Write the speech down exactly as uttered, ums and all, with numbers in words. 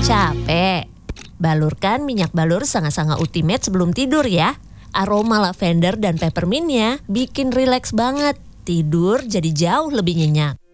Capek? Balurkan minyak balur Sangat-Sangat Ultimate sebelum tidur ya. Aroma lavender dan peppermintnya bikin rileks banget. Tidur jadi jauh lebih nyenyak.